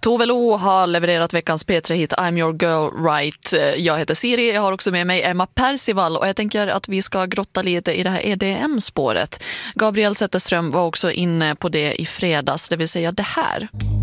Tove Lo har levererat veckans P3-hit I'm your girl right. Jag heter Siri, jag har också med mig Emma Percival och jag tänker att vi ska grotta lite i det här EDM-spåret. Gabriel Zetterström var också inne på det i fredags, det vill säga det här.